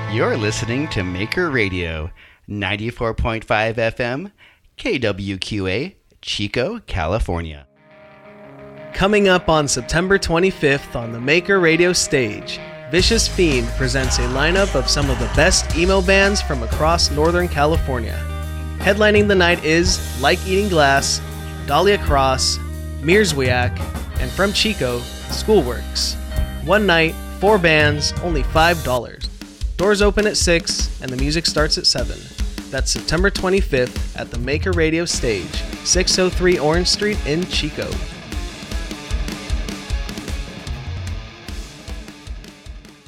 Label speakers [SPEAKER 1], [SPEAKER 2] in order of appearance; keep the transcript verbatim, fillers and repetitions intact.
[SPEAKER 1] You're listening to Maker Radio, ninety-four point five F M, K W Q A, Chico, California.
[SPEAKER 2] Coming up on September twenty-fifth on the Maker Radio stage, Vicious Fiend presents a lineup of some of the best emo bands from across Northern California. Headlining the night is Like Eating Glass, Dahlia Cross, Mearswiak, and from Chico, Schoolworks. One night, four bands, only five dollars. Doors open at six, and the music starts at seven. That's September twenty-fifth at the Maker Radio stage, six oh three Orange Street in Chico.